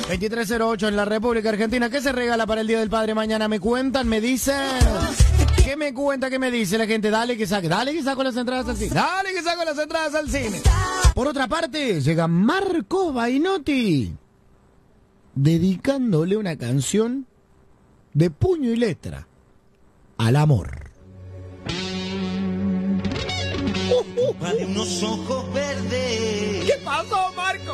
2308 en la República Argentina. ¿Qué se regala para el Día del Padre mañana? ¿Me cuentan? ¿Me dicen? ¿Qué me cuenta? ¿Qué me dice la gente? Dale que saco las entradas al cine. Dale que saco las entradas al cine. Por otra parte, llega Marco Bainotti dedicándole una canción de puño y letra al amor. De unos ojos verdes. ¿Qué pasó, Marco?